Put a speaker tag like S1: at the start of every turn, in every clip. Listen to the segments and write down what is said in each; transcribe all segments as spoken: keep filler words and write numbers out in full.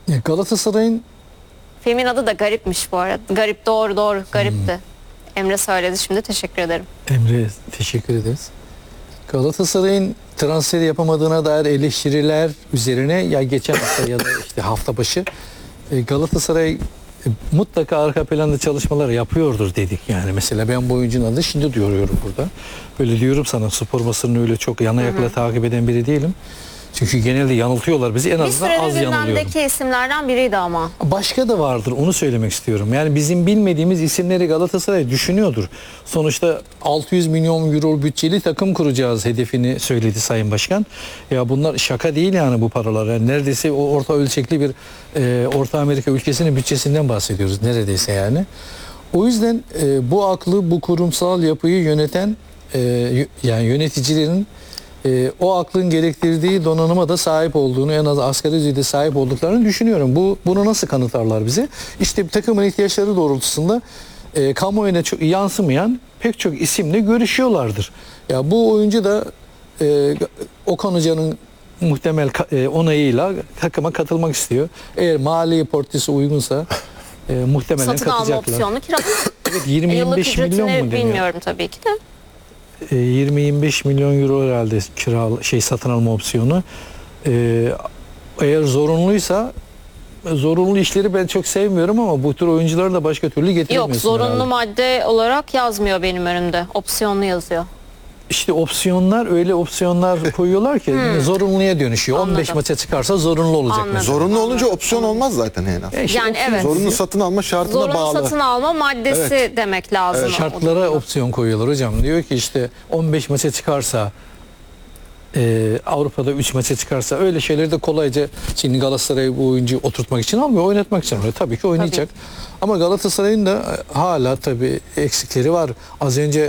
S1: Galatasaray'ın
S2: Filmin adı da garipmiş bu arada. Garip, doğru doğru garipti. Hmm. Emre söyledi şimdi, teşekkür ederim.
S1: Emre teşekkür ederiz. Galatasaray'ın transfer yapamadığına dair eleştiriler üzerine ya geçen hafta ya da işte hafta başı Galatasaray mutlaka arka planda çalışmalar yapıyordur dedik yani. Mesela ben bu oyuncunun adını şimdi duyuyorum burada. Böyle diyorum sana, spor basını öyle çok yana yakla takip eden biri değilim. Çünkü genelde yanıltıyorlar bizi, en azından az yanılıyorum. Bir süredir
S2: gündemdeki isimlerden biriydi ama.
S1: Başka da vardır, onu söylemek istiyorum. Yani bizim bilmediğimiz isimleri Galatasaray düşünüyordur. Sonuçta altı yüz milyon euro bütçeli takım kuracağız hedefini söyledi Sayın Başkan. Ya bunlar şaka değil yani bu paralar. Yani neredeyse o orta ölçekli bir e, Orta Amerika ülkesinin bütçesinden bahsediyoruz neredeyse yani. O yüzden e, bu aklı, bu kurumsal yapıyı yöneten e, yani yöneticilerin E, o aklın gerektirdiği donanıma da sahip olduğunu, en az asgari düzeyde sahip olduklarını düşünüyorum. Bu bunu nasıl kanıtlarlar bize? İşte takımın ihtiyaçları doğrultusunda e, kamuoyuna çok yansımayan pek çok isimle görüşüyorlardır. Ya bu oyuncu da e, Okan Hoca'nın muhtemel e, onayıyla takıma katılmak istiyor. Eğer mali portresi uygunsa e, muhtemelen
S2: satın
S1: katacaklar.
S2: Satın alma opsiyonlu kira.
S1: Evet, yirmi yirmi beş milyon mu deniyor?
S2: Bilmiyorum tabii ki de.
S1: yirmi yirmi beş milyon euro herhalde kira şey satın alma opsiyonu. Ee, eğer zorunluysa, zorunlu işleri ben çok sevmiyorum ama bu tür oyuncuları da başka türlü getiremiyorsun.
S2: Yok, zorunlu
S1: herhalde.
S2: madde olarak yazmıyor benim önümde. Opsiyonlu yazıyor.
S1: İşte opsiyonlar, öyle opsiyonlar koyuyorlar ki hmm. zorunluya dönüşüyor. Anladım. on beş maça çıkarsa zorunlu olacak.
S3: Anladım. Zorunlu olunca opsiyon olmaz zaten en az.
S1: E işte
S2: yani evet.
S3: Zorunlu satın alma şartına
S2: zorunlu
S3: bağlı.
S2: Zorunlu satın alma maddesi evet. demek lazım.
S1: Evet. Şartlara opsiyon koyuyorlar hocam. Diyor ki işte on beş maça çıkarsa, e, Avrupa'da üç maça çıkarsa, öyle şeyleri de kolayca şimdi Galatasaray bu oyuncuyu oturtmak için almıyor, oynatmak için alıyor. Tabii ki oynayacak. Tabii. Ama Galatasaray'ın da hala tabii eksikleri var. Az önce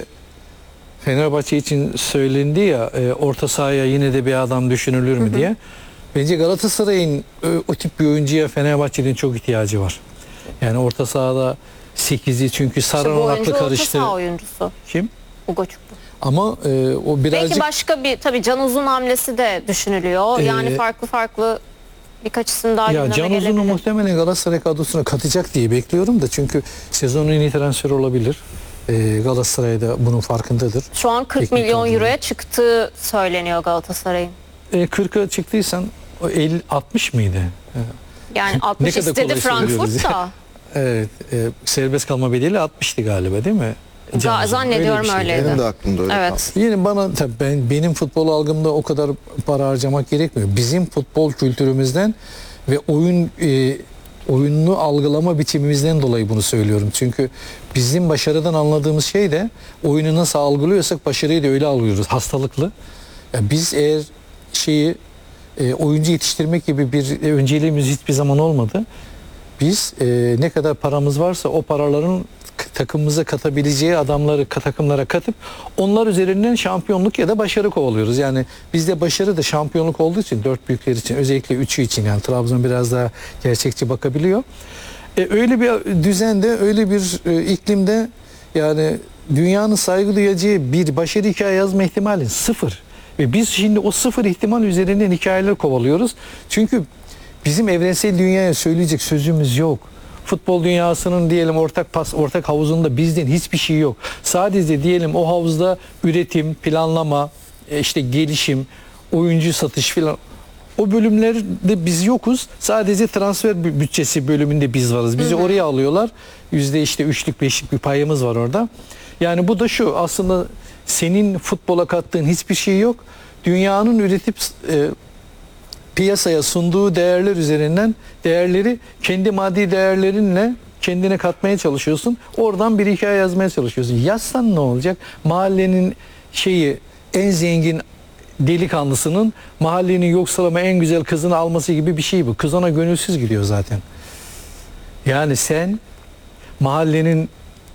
S1: Fenerbahçe için söylendi ya, e, orta sahaya yine de bir adam düşünülür mü hı hı. diye. Bence Galatasaray'ın o, o tip bir oyuncuya Fenerbahçe'nin çok ihtiyacı var. Yani orta sahada sekizi çünkü Saran'ın aklı karıştı.
S2: İşte bu orta saha oyuncusu.
S1: Kim?
S2: Ugoçukwu.
S1: Ama e, o birazcık...
S2: Belki başka bir, tabii Can Uzun hamlesi de düşünülüyor. Ee, yani farklı farklı birkaç isim daha gündeme gelebilir.
S1: Can Uzun'u muhtemelen Galatasaray kadrosuna katacak diye bekliyorum da, çünkü sezonun en iyi transferi olabilir. Ee, Galatasaray'da bunun farkındadır.
S2: Şu an kırk milyon euroya çıktığı söyleniyor Galatasaray'ın.
S1: E, kırka çıktıysan o elli altmış mıydı?
S2: Yani altmış istedi Frankfurt da.
S1: Evet, e, serbest kalma bedeli altmıştı galiba, değil mi?
S2: Can Zannediyorum öyle şey. öyleydi.
S3: Benim de aklımda öyle.
S2: Evet.
S1: Yine bana tabii ben benim futbol algımda o kadar para harcamak gerekmiyor. Bizim futbol kültürümüzden ve oyun e, oyununu algılama biçimimizden dolayı bunu söylüyorum. Çünkü bizim başarıdan anladığımız şey de, oyunu nasıl algılıyorsak başarıyı da öyle algılıyoruz. Hastalıklı. Ya biz eğer şeyi e, oyuncu yetiştirmek gibi bir e, önceliğimiz hiçbir zaman olmadı. Biz e, ne kadar paramız varsa o paraların takımımıza katabileceği adamları takımlara katıp onlar üzerinden şampiyonluk ya da başarı kovalıyoruz. Yani bizde başarı da şampiyonluk olduğu için, dört büyükler için, özellikle üçü için, yani Trabzon biraz daha gerçekçi bakabiliyor. E, öyle bir düzende, öyle bir e, iklimde yani dünyanın saygı duyacağı bir başarı hikaye yazma ihtimalin sıfır. Ve biz şimdi o sıfır ihtimal üzerinden hikayeler kovalıyoruz. Çünkü bizim evrensel dünyaya söyleyecek sözümüz yok. Futbol dünyasının diyelim ortak pas, ortak havuzunda bizden hiçbir şey yok. Sadece diyelim o havuzda üretim, planlama, işte gelişim, oyuncu satış filan, o bölümlerde biz yokuz. Sadece transfer bütçesi bölümünde biz varız. Bizi hı hı. oraya alıyorlar. Yüzde işte üçlük beşlik bir payımız var orada. Yani bu da şu, aslında senin futbola kattığın hiçbir şey yok. Dünyanın üretip e, piyasaya sunduğu değerler üzerinden değerleri kendi maddi değerlerinle kendine katmaya çalışıyorsun. Oradan bir hikaye yazmaya çalışıyorsun. Yazsan ne olacak? Mahallenin şeyi, en zengin delikanlısının mahallenin yoksulama en güzel kızını alması gibi bir şey bu. Kız ona gönülsüz gidiyor zaten. Yani sen mahallenin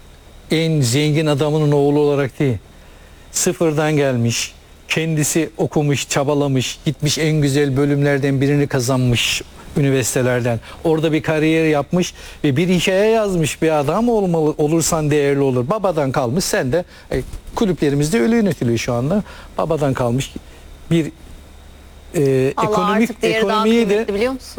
S1: en zengin adamının oğlu olarak değil, sıfırdan gelmiş, kendisi okumuş, çabalamış, gitmiş en güzel bölümlerden birini kazanmış üniversitelerden. Orada bir kariyer yapmış ve bir hikaye yazmış bir adam olmalı, olursan değerli olur. Babadan kalmış, sen de e, kulüplerimizde öyle yönetiliyor şu anda. Babadan kalmış bir e, ekonomik ekonomiyi de
S2: biliyor musun?